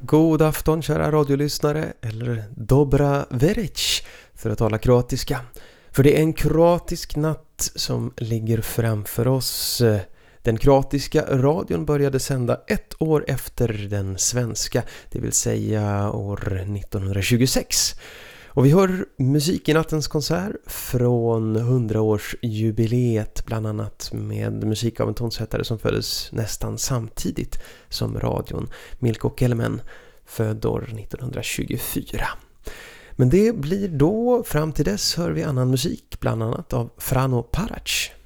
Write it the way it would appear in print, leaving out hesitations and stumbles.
God afton kära radiolyssnare, eller dobra večer för att tala kroatiska. För det är en kroatisk natt som ligger framför oss. Den kroatiska radion började sända 1 år efter den svenska, det vill säga år 1926. Och vi hör musik i nattens konsert från 100-årsjubileet, bland annat med musik av en tonsättare som föddes nästan samtidigt som radion, Milko Kelemen, född år 1924. Men det blir då, fram till dess hör vi annan musik, bland annat av Frano Parac.